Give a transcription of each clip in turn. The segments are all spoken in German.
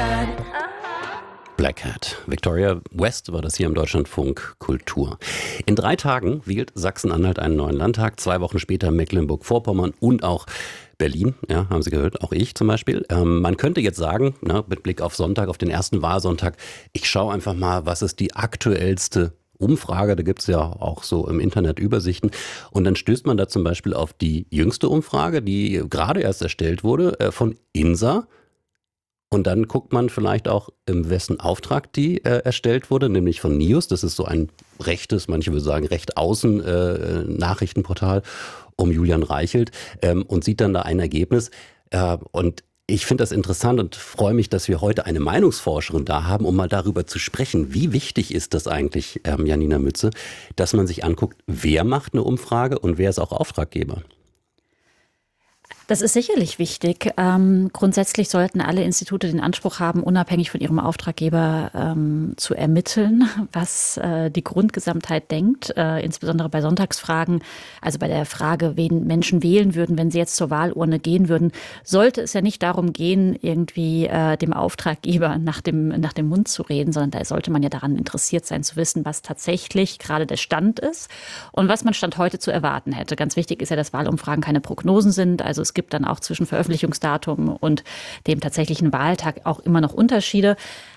Black Hat. Victoria West war das hier im Deutschlandfunk Kultur. In 3 Tagen wählt Sachsen-Anhalt einen neuen Landtag, 2 Wochen später Mecklenburg-Vorpommern und auch Berlin, ja, haben Sie gehört, auch ich zum Beispiel. Man könnte jetzt sagen, mit Blick auf Sonntag, auf den ersten Wahlsonntag, ich schaue einfach mal, was ist die aktuellste Umfrage, da gibt es ja auch so im Internet Übersichten. Und dann stößt man da zum Beispiel auf die jüngste Umfrage, die gerade erst erstellt wurde, von INSA. Und dann guckt man vielleicht auch, in wessen Auftrag die erstellt wurde, nämlich von NIOS. Das ist so ein rechtes, manche würden sagen recht außen Nachrichtenportal um Julian Reichelt und sieht dann da ein Ergebnis. Und ich finde das interessant und freue mich, dass wir heute eine Meinungsforscherin da haben, um mal darüber zu sprechen. Wie wichtig ist das eigentlich, Janina Mütze, dass man sich anguckt, wer macht eine Umfrage und wer ist auch Auftraggeber? Das ist sicherlich wichtig. Grundsätzlich sollten alle Institute den Anspruch haben, unabhängig von ihrem Auftraggeber zu ermitteln, was die Grundgesamtheit denkt, insbesondere bei Sonntagsfragen, also bei der Frage, wen Menschen wählen würden, wenn sie jetzt zur Wahlurne gehen würden, sollte es ja nicht darum gehen, irgendwie dem Auftraggeber nach dem Mund zu reden, sondern da sollte man ja daran interessiert sein, zu wissen, was tatsächlich gerade der Stand ist und was man Stand heute zu erwarten hätte. Ganz wichtig ist ja, dass Wahlumfragen keine Prognosen sind, also es gibt dann auch zwischen Veröffentlichungsdatum und dem tatsächlichen Wahltag auch immer noch Unterschiede.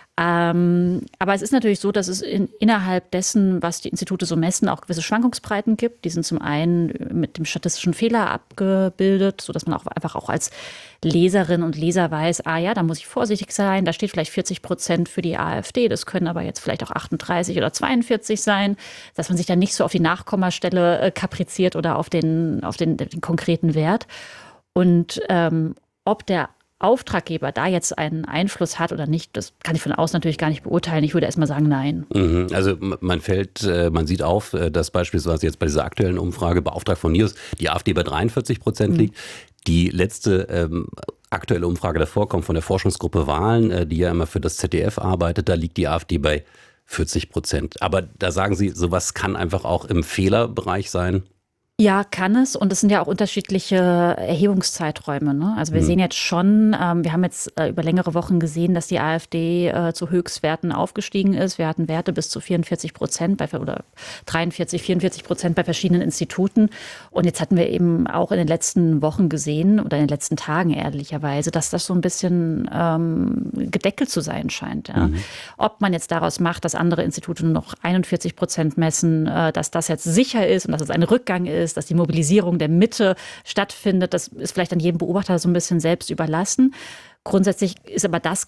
Aber es ist natürlich so, dass es innerhalb dessen, was die Institute so messen, auch gewisse Schwankungsbreiten gibt. Die sind zum einen mit dem statistischen Fehler abgebildet, sodass man auch einfach auch als Leserin und Leser weiß, da muss ich vorsichtig sein, da steht vielleicht 40% für die AfD, das können aber jetzt vielleicht auch 38 oder 42 sein, dass man sich dann nicht so auf die Nachkommastelle kapriziert oder auf den konkreten Wert. Und ob der Auftraggeber da jetzt einen Einfluss hat oder nicht, das kann ich von außen natürlich gar nicht beurteilen. Ich würde erst mal sagen, nein. Also man sieht auf, dass beispielsweise jetzt bei dieser aktuellen Umfrage beauftragt von NIOS die AfD bei 43% liegt. Die letzte aktuelle Umfrage davor kommt von der Forschungsgruppe Wahlen, die ja immer für das ZDF arbeitet. Da liegt die AfD bei 40%. Aber da sagen Sie, sowas kann einfach auch im Fehlerbereich sein. Ja, kann es. Und es sind ja auch unterschiedliche Erhebungszeiträume, ne? Also wir sehen jetzt schon, wir haben jetzt über längere Wochen gesehen, dass die AfD zu Höchstwerten aufgestiegen ist. Wir hatten Werte bis zu 44% oder 43, 44% bei verschiedenen Instituten. Und jetzt hatten wir eben auch in den letzten Wochen gesehen oder in den letzten Tagen ehrlicherweise, dass das so ein bisschen gedeckelt zu sein scheint. Ja. Ob man jetzt daraus macht, dass andere Institute nur noch 41% messen, dass das jetzt sicher ist und dass es ein Rückgang ist, dass die Mobilisierung der Mitte stattfindet. Das ist vielleicht an jedem Beobachter so ein bisschen selbst überlassen. Grundsätzlich ist aber das